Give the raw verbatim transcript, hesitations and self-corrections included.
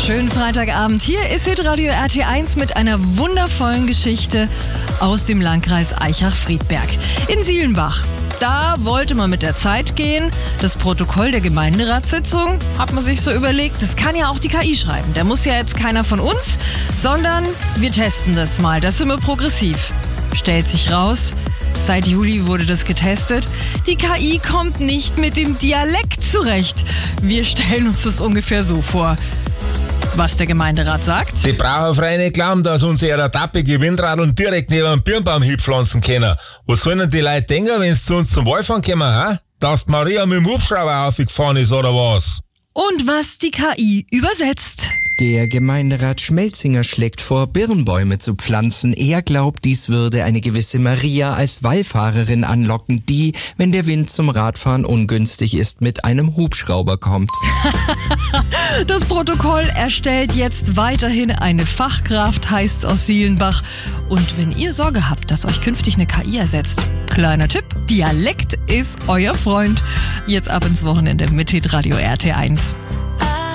Schönen Freitagabend. Hier ist Hitradio R T eins mit einer wundervollen Geschichte aus dem Landkreis Aichach-Friedberg. In Sielenbach. Da wollte man mit der Zeit gehen. Das Protokoll der Gemeinderatssitzung, hat man sich so überlegt, das kann ja auch die K I schreiben. Der muss ja jetzt keiner von uns, sondern wir testen das mal. Das sind wir progressiv. Stellt sich raus, seit Juli wurde das getestet. Die K I kommt nicht mit dem Dialekt zurecht. Wir stellen uns das ungefähr so vor. Was der Gemeinderat sagt? Sie brauchen frei nicht glauben, dass unsere tappige Windradl direkt neben dem Birnbaum hinpflanzen können. Was sollen denn die Leute denken, wenn sie zu uns zum Wallfahren kommen, ha? Dass die Maria mit dem Hubschrauber aufgefahren ist, oder was? Und was die K I übersetzt. Der Gemeinderat Schmelzinger schlägt vor, Birnbäume zu pflanzen. Er glaubt, dies würde eine gewisse Maria als Wallfahrerin anlocken, die, wenn der Wind zum Radfahren ungünstig ist, mit einem Hubschrauber kommt. Das Protokoll erstellt jetzt weiterhin eine Fachkraft, heißt's aus Sielenbach. Und wenn ihr Sorge habt, dass euch künftig eine K I ersetzt, kleiner Tipp, Dialekt ist euer Freund. Jetzt ab ins Wochenende mit Hitradio R T eins.